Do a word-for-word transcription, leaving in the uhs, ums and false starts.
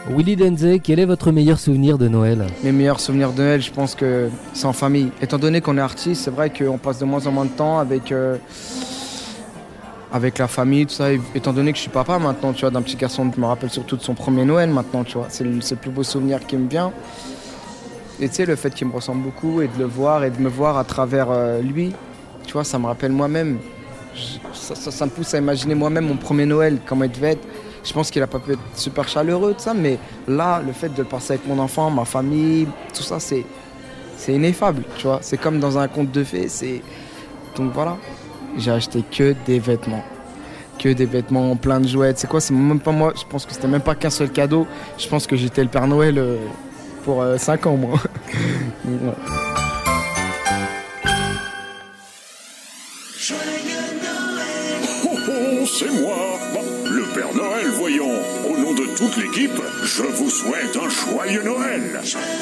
Willy Denze, quel est votre meilleur souvenir de Noël? Mes meilleurs souvenirs de Noël, je pense que c'est en famille. Étant donné qu'on est artiste, c'est vrai qu'on passe de moins en moins de temps avec, euh, avec la famille, tout ça. Et, étant donné que je suis papa maintenant, tu vois, d'un petit garçon, je me rappelle surtout de son premier Noël maintenant, tu vois. C'est le, c'est le plus beau souvenir qui me vient. Et tu sais, le fait qu'il me ressemble beaucoup et de le voir et de me voir à travers euh, lui, tu vois, ça me rappelle moi-même. Je, ça, ça, ça me pousse à imaginer moi-même mon premier Noël, comment il devait être. Je pense qu'il n'a pas pu être super chaleureux, tout ça, mais là, le fait de le passer avec mon enfant, ma famille, tout ça, c'est, c'est ineffable, tu vois. C'est comme dans un conte de fées, c'est... Donc voilà, j'ai acheté que des vêtements. Que des vêtements, plein de jouets. C'est quoi, c'est même pas moi, je pense que c'était même pas qu'un seul cadeau. Je pense que j'étais le Père Noël euh, pour euh, cinq ans, moi. Voilà. Oh, oh, c'est moi, le Père Noël, voyons. Au nom de toute l'équipe, je vous souhaite un joyeux Noël.